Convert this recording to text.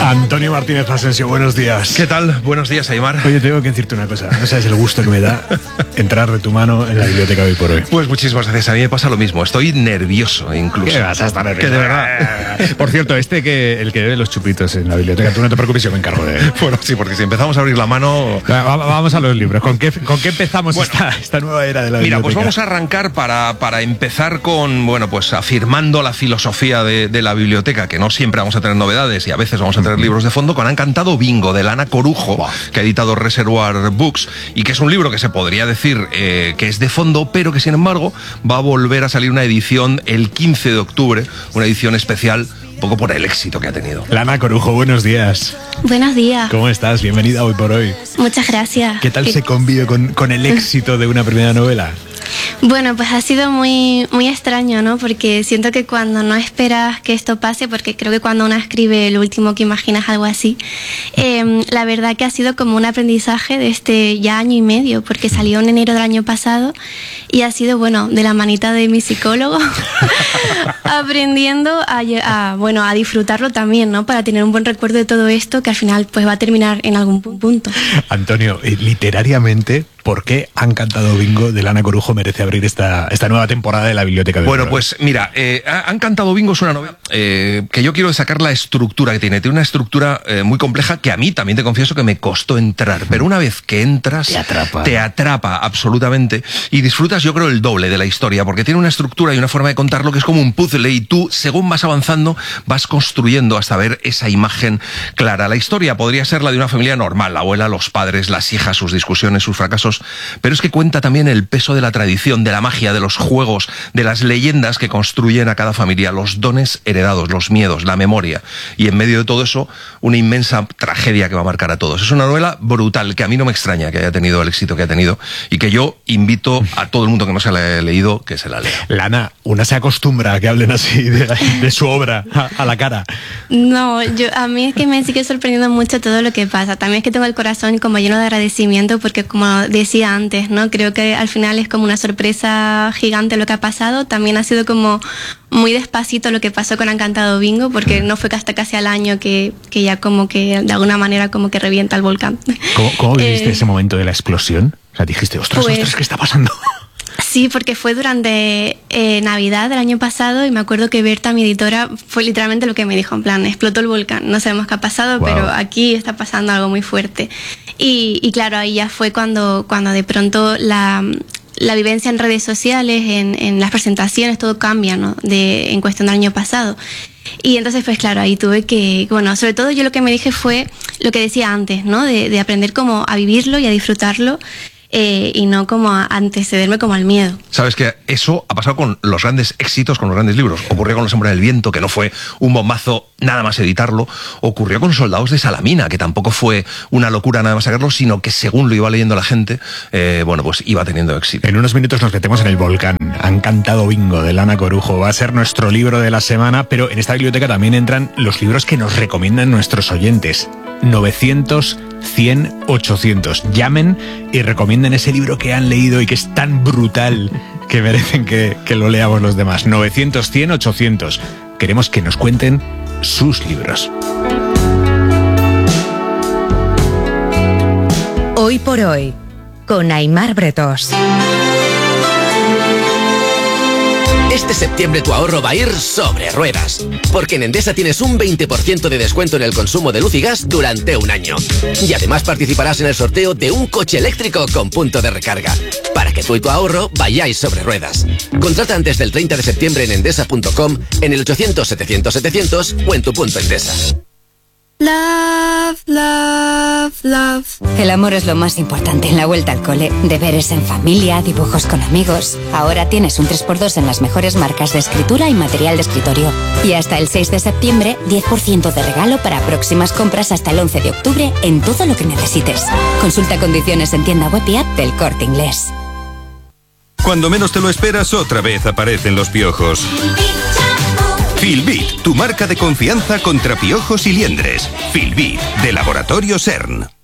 Antonio Martínez Asensio, buenos días. ¿Qué tal? Buenos días, Aimar. Oye, tengo que decirte una cosa. No sabes el gusto que me da entrar de tu mano en la biblioteca de hoy por hoy. Pues muchísimas gracias. A mí me pasa lo mismo. Estoy nervioso incluso. ¿Qué vas a estar nervioso? Que de verdad. Por cierto, el que bebe los chupitos en la biblioteca, tú no te preocupes, yo me encargo de él. Bueno, sí, porque si empezamos a abrir la mano... Vamos a los libros. ¿Con qué empezamos esta nueva era de la biblioteca? Mira, pues vamos a arrancar para empezar con, bueno, pues afirmando la filosofía de la biblioteca, que no siempre vamos a tener novedades y a veces vamos a tener libros de fondo, con Han cantado Bingo, de Ana Corujo, que ha editado Reservoir Books, y que es un libro que se podría decir que es de fondo, pero que sin embargo va a volver a salir una edición el 15 de octubre, una edición especial, un poco por el éxito que ha tenido. Ana Corujo, buenos días. Buenos días. ¿Cómo estás? Bienvenida Hoy por Hoy. Muchas gracias. ¿Qué tal se convive con el éxito de una primera novela? Bueno, pues ha sido muy extraño, ¿no? Porque siento que cuando no esperas que esto pase, porque creo que cuando uno escribe lo último que imaginas algo así, la verdad que ha sido como un aprendizaje de este ya año y medio, porque salió en enero del año pasado y ha sido, bueno, de la manita de mi psicólogo, aprendiendo a disfrutarlo también, ¿no? Para tener un buen recuerdo de todo esto que al final pues va a terminar en algún punto. Antonio, literariamente, ¿por qué Han cantado Bingo de Ana Corujo merece abrir esta nueva temporada de la biblioteca de Bueno, pues mira, Han cantado Bingo es una novela que yo quiero destacar la estructura que tiene. Tiene una estructura muy compleja que a mí también te confieso que me costó entrar, pero una vez que entras te atrapa absolutamente y disfrutas, yo creo, el doble de la historia, porque tiene una estructura y una forma de contarlo que es como un puzzle y tú, según vas avanzando, vas construyendo hasta ver esa imagen clara. La historia podría ser la de una familia normal, la abuela, los padres, las hijas, sus discusiones, sus fracasos, pero es que cuenta también el peso de la tradición, de la magia, de los juegos, de las leyendas que construyen a cada familia, los dones heredados, los miedos, la memoria, y en medio de todo eso, una inmensa tragedia que va a marcar a todos. Es una novela brutal, que a mí no me extraña que haya tenido el éxito que ha tenido, y que yo invito a todo el mundo que no se la haya leído, que se la lea. Lana, una se acostumbra a que hablen así de su obra a la cara. No, a mí es que me sigue sorprendiendo mucho todo lo que pasa. También es que tengo el corazón como lleno de agradecimiento, porque como decía antes, ¿no? Creo que al final es como una sorpresa gigante lo que ha pasado. También ha sido como muy despacito lo que pasó con Han cantado Bingo, porque no fue hasta casi al año que ya como que de alguna manera como que revienta el volcán. ¿Cómo viviste ese momento de la explosión? O sea, dijiste, ostras, ¿qué está pasando? Sí, porque fue durante Navidad del año pasado y me acuerdo que Berta, mi editora, fue literalmente lo que me dijo, en plan, explotó el volcán, no sabemos qué ha pasado, pero aquí está pasando algo muy fuerte. Y claro, ahí ya fue cuando de pronto la vivencia en redes sociales, en las presentaciones, todo cambia, ¿no? En cuestión del año pasado. Y entonces, pues claro, ahí tuve que, bueno, sobre todo yo lo que me dije fue lo que decía antes, ¿no? De aprender como a vivirlo y a disfrutarlo. Y no como a antecederme como al miedo. Sabes que eso ha pasado con los grandes éxitos, con los grandes libros. Ocurrió con La sombra del viento, que no fue un bombazo nada más editarlo. Ocurrió con Soldados de Salamina, que tampoco fue una locura nada más sacarlo, sino que según lo iba leyendo la gente, bueno, pues iba teniendo éxito. En unos minutos nos metemos en el volcán. Han cantado Bingo, de Ana Corujo. Va a ser nuestro libro de la semana, pero en esta biblioteca también entran los libros que nos recomiendan nuestros oyentes. 900 100 800. Llamen y recomienden ese libro que han leído y que es tan brutal que merecen que lo leamos los demás. 900 100 800. Queremos que nos cuenten sus libros. Hoy por Hoy, con Aimar Bretós. Este septiembre tu ahorro va a ir sobre ruedas, porque en Endesa tienes un 20% de descuento en el consumo de luz y gas durante un año. Y además participarás en el sorteo de un coche eléctrico con punto de recarga, para que tú y tu ahorro vayáis sobre ruedas. Contrata antes del 30 de septiembre en endesa.com, en el 800-700-700 o en tu punto Endesa. Love, love, love. El amor es lo más importante en la vuelta al cole. Deberes en familia, dibujos con amigos. Ahora tienes un 3x2 en las mejores marcas de escritura y material de escritorio. Y hasta el 6 de septiembre, 10% de regalo para próximas compras hasta el 11 de octubre en todo lo que necesites. Consulta condiciones en tienda web y app del Corte Inglés. Cuando menos te lo esperas, otra vez aparecen los piojos. Filbit, tu marca de confianza contra piojos y liendres. Filbit, de Laboratorio CERN.